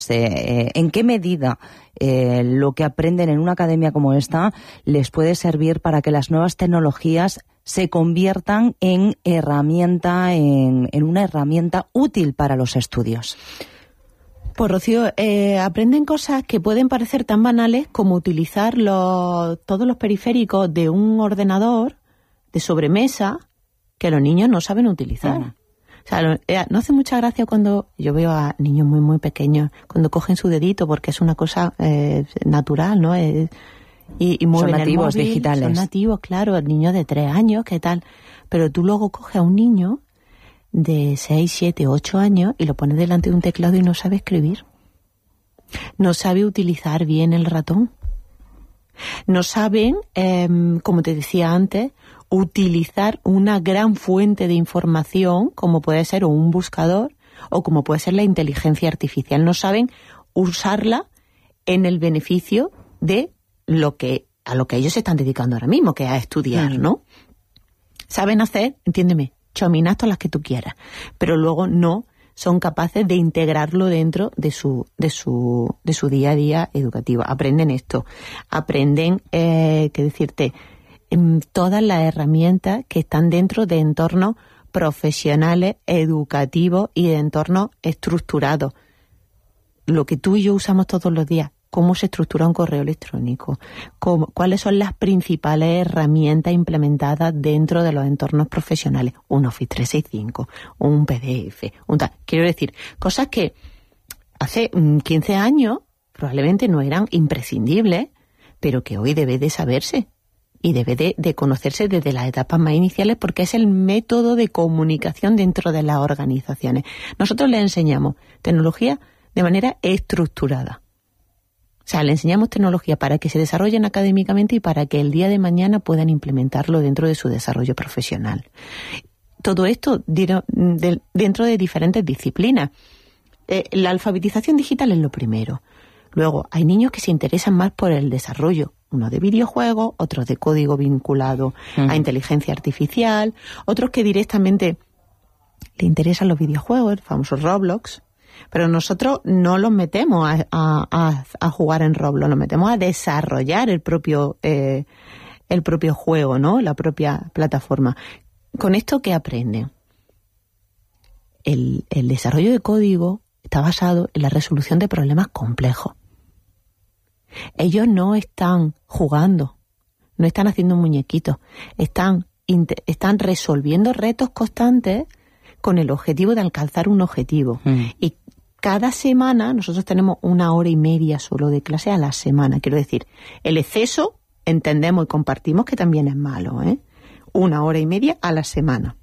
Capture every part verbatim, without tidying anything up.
Eh, ¿En qué medida eh, lo que aprenden en una academia como esta les puede servir para que las nuevas tecnologías se conviertan en herramienta, en, en una herramienta útil para los estudios? Pues Rocío, eh, aprenden cosas que pueden parecer tan banales como utilizar los, todos los periféricos de un ordenador de sobremesa que los niños no saben utilizar. Uh-huh. O sea, no hace mucha gracia cuando yo veo a niños muy, muy pequeños, cuando cogen su dedito, porque es una cosa eh, natural, ¿no? Es, y, y mueven son nativos el móvil, digitales. Son nativos, claro, el niño de tres años, ¿qué tal? Pero tú luego coges a un niño de seis, siete, ocho años y lo pones delante de un teclado y no sabe escribir. No sabe utilizar bien el ratón. No saben, eh, como te decía antes, utilizar una gran fuente de información, como puede ser un buscador o como puede ser la inteligencia artificial. No saben usarla en el beneficio de lo que a lo que ellos se están dedicando ahora mismo, que es a estudiar, ¿no? Saben hacer, entiéndeme, chominazos las que tú quieras, pero luego no son capaces de integrarlo dentro de su de su de su día a día educativo. Aprenden esto, aprenden, eh, qué decirte, todas las herramientas que están dentro de entornos profesionales, educativos y de entornos estructurados. Lo que tú y yo usamos todos los días, cómo se estructura un correo electrónico, cómo, cuáles son las principales herramientas implementadas dentro de los entornos profesionales, un Office trescientos sesenta y cinco, un P D F, un tal. Quiero decir, cosas que hace quince años probablemente no eran imprescindibles, pero que hoy debe de saberse. Y debe de, de conocerse desde las etapas más iniciales porque es el método de comunicación dentro de las organizaciones. Nosotros les enseñamos tecnología de manera estructurada. O sea, le enseñamos tecnología para que se desarrollen académicamente y para que el día de mañana puedan implementarlo dentro de su desarrollo profesional. Todo esto dentro de diferentes disciplinas. Eh, la alfabetización digital es lo primero. Luego, hay niños que se interesan más por el desarrollo, uno de videojuegos, otros de código vinculado uh-huh. a inteligencia artificial, otros que directamente le interesan los videojuegos, el famoso Roblox, pero nosotros no los metemos a, a, a jugar en Roblox, los metemos a desarrollar el propio eh, el propio juego, ¿no? La propia plataforma. ¿Con esto qué aprenden? El, el desarrollo de código está basado en la resolución de problemas complejos. Ellos no están jugando, no están haciendo muñequitos, están, están resolviendo retos constantes con el objetivo de alcanzar un objetivo. Mm. Y cada semana nosotros tenemos una hora y media solo de clase a la semana. Quiero decir, el exceso entendemos y compartimos que también es malo, ¿eh? Una hora y media a la semana.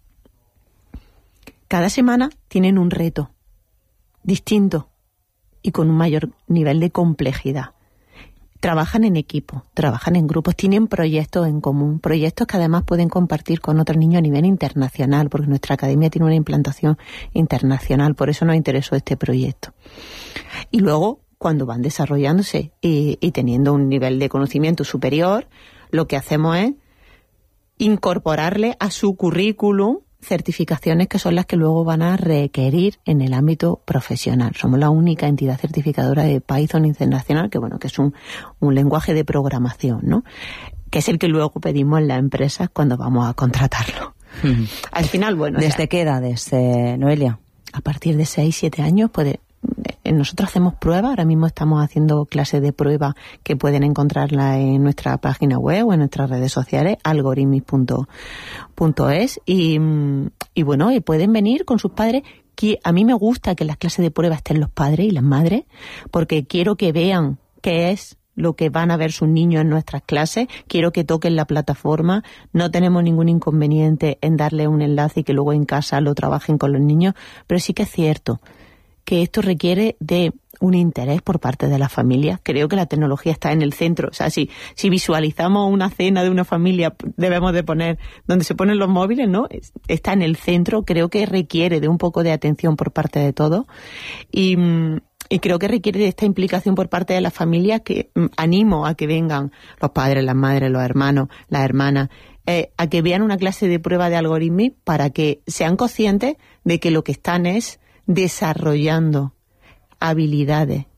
Cada semana tienen un reto distinto y con un mayor nivel de complejidad. Trabajan en equipo, trabajan en grupos, tienen proyectos en común, proyectos que además pueden compartir con otros niños a nivel internacional, porque nuestra academia tiene una implantación internacional, por eso nos interesó este proyecto. Y luego, cuando van desarrollándose y, y teniendo un nivel de conocimiento superior, lo que hacemos es incorporarle a su currículum certificaciones que son las que luego van a requerir en el ámbito profesional. Somos la única entidad certificadora de Python internacional, que bueno, que es un, un lenguaje de programación, ¿no? Que es el que luego pedimos en las empresas cuando vamos a contratarlo. Mm. Al final, bueno... ¿Desde o sea, qué edades, eh, Noelia? A partir de seis, siete años puede... Nosotros hacemos pruebas, ahora mismo estamos haciendo clases de prueba que pueden encontrarla en nuestra página web o en nuestras redes sociales, algoritmis punto es, y, y bueno, y pueden venir con sus padres. A mí me gusta que en las clases de prueba estén los padres y las madres, porque quiero que vean qué es lo que van a ver sus niños en nuestras clases, quiero que toquen la plataforma, no tenemos ningún inconveniente en darle un enlace y que luego en casa lo trabajen con los niños, pero sí que es cierto que esto requiere de un interés por parte de las familias. Creo que la tecnología está en el centro. O sea, si, si visualizamos una cena de una familia, debemos de poner donde se ponen los móviles, ¿no? Está en el centro. Creo que requiere de un poco de atención por parte de todos. Y, y creo que requiere de esta implicación por parte de las familias, que animo a que vengan los padres, las madres, los hermanos, las hermanas, eh, a que vean una clase de prueba de algoritmos para que sean conscientes de que lo que están es desarrollando habilidades